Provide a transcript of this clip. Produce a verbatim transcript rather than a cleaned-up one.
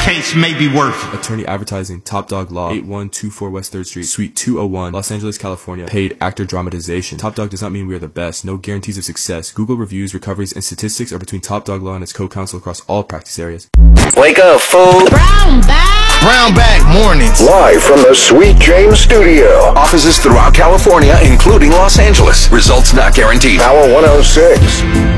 case may be worth. Attorney Advertising, Top Dog Law, eight one two four West third Street, Suite two oh one, Los Angeles, California. Paid actor dramatization. Top Dog does not mean we are the best. No guarantees of success. Google reviews, recoveries, and statistics are between Top Dog Law and its co-counsel across all practice areas. Wake up, fool. Brown bag. Brown bag mornings. Live from the Sweet James studio. Offices throughout California, including Los Angeles. Results not guaranteed. Power one oh six.